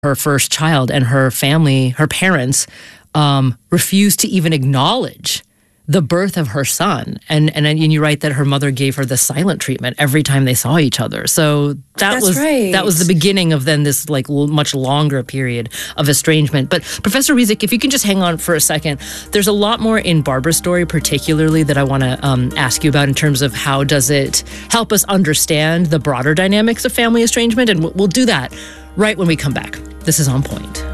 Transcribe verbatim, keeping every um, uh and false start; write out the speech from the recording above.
her first child, and her family, her parents, um, refused to even acknowledge the birth of her son. And, and and you write that her mother gave her the silent treatment every time they saw each other. So that That's was right. that was the beginning of then this like l- much longer period of estrangement. But Professor Rezac, if you can just hang on for a second, there's a lot more in Barbara's story particularly that I want to um, ask you about in terms of how does it help us understand the broader dynamics of family estrangement. And we'll, we'll do that right when we come back. This is On Point.